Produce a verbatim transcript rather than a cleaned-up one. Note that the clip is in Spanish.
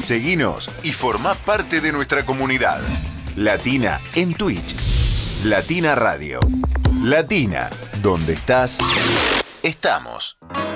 Seguinos y formá parte de nuestra comunidad. Latina en Twitch. Latina Radio. Latina, donde estás, estamos.